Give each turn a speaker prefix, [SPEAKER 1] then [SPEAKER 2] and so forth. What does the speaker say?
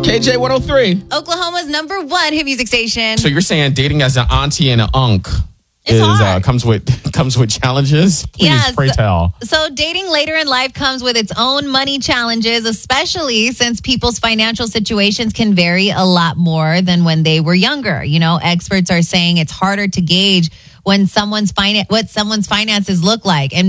[SPEAKER 1] KJ 103.
[SPEAKER 2] Oklahoma's #1 hit music station.
[SPEAKER 1] So you're saying dating as an auntie and an unk comes with challenges? Please, pray tell.
[SPEAKER 2] So dating later in life comes with its own money challenges, especially since people's financial situations can vary a lot more than when they were younger. You know, experts are saying it's harder to gauge when what someone's finances look like. And